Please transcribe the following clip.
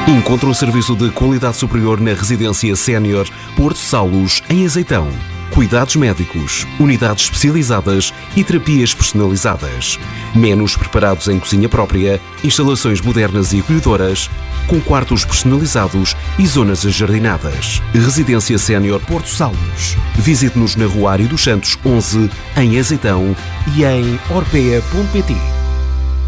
Encontre um serviço de qualidade superior na Residência Sénior Porto Saulos, em Azeitão. Cuidados médicos, unidades especializadas e terapias personalizadas. Menus preparados em cozinha própria, instalações modernas e acolhedoras, com quartos personalizados e zonas ajardinadas. Residência Sénior Porto Saulos. Visite-nos na Rua Ário dos Santos 11, em Azeitão, e em orpea.pt.